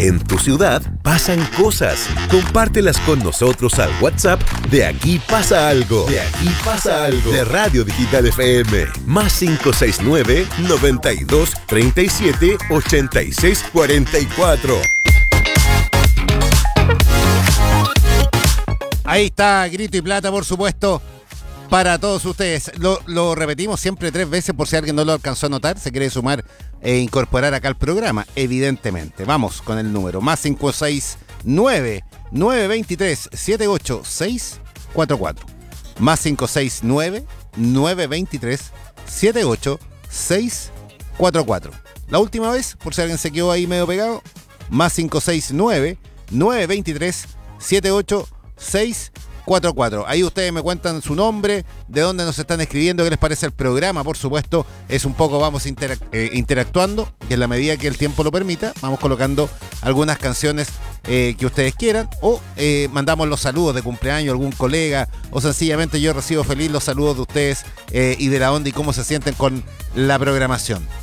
En tu ciudad pasan cosas. Compártelas con nosotros al WhatsApp de Aquí Pasa Algo. De Aquí Pasa Algo. De Radio Digital FM. Más 569 92 37 86 44. Ahí está, grito y plata, por supuesto, para todos ustedes. Lo repetimos siempre 3 veces por si alguien no lo alcanzó a notar, se quiere sumar e incorporar acá al programa, evidentemente. Vamos con el número, más 569 923 78644. Más 569 923 78644. La última vez, por si alguien se quedó ahí medio pegado, más 569 923 78644. Ahí ustedes me cuentan su nombre, de dónde nos están escribiendo, qué les parece el programa. Por supuesto, es un poco, vamos interactuando, y en la medida que el tiempo lo permita, vamos colocando algunas canciones que ustedes quieran, o mandamos los saludos de cumpleaños a algún colega, o sencillamente yo recibo feliz los saludos de ustedes y de la onda y cómo se sienten con la programación.